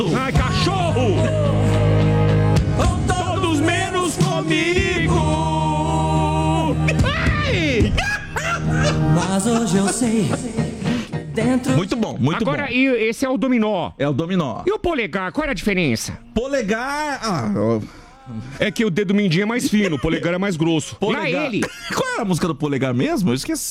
Ai, cachorro! Todos menos comigo! Ai! Mas hoje eu sei. Muito bom, muito bom. Agora, e esse é o dominó. É o dominó. E o polegar, qual era a diferença? Polegar... É que o dedo mindinho é mais fino, o polegar é mais grosso. Polegar. Lá ele. Qual era a música do polegar mesmo? Eu esqueci.